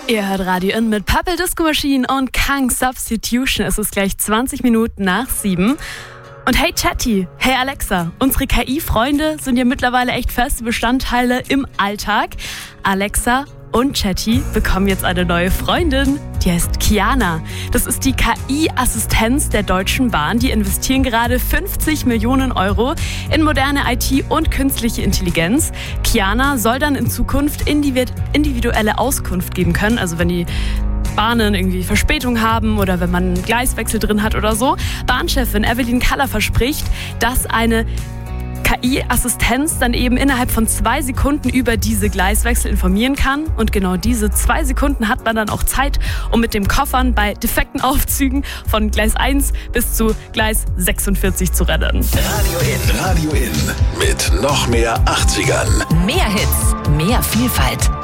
Ihr hört Radio In mit Purple Disco Machine und Kang Substitution. Es ist gleich 20 Minuten nach 7. Und hey Chatty, hey Alexa, unsere KI-Freunde sind ja mittlerweile echt feste Bestandteile im Alltag. Alexa und Chatty bekommen jetzt eine neue Freundin, die heißt Kiana. Das ist die KI-Assistenz der Deutschen Bahn. Die investieren gerade 50 Millionen Euro in moderne IT und künstliche Intelligenz. Kiana soll dann in Zukunft individuelle Auskunft geben können, also wenn die Bahnen irgendwie Verspätung haben oder wenn man einen Gleiswechsel drin hat oder so. Bahnchefin Evelyn Kaller verspricht, dass eine KI-Assistenz dann eben innerhalb von 2 Sekunden über diese Gleiswechsel informieren kann. Und genau diese 2 Sekunden hat man dann auch Zeit, um mit dem Koffern bei defekten Aufzügen von Gleis 1 bis zu Gleis 46 zu rennen. Radio In mit noch mehr 80ern. Mehr Hits, mehr Vielfalt.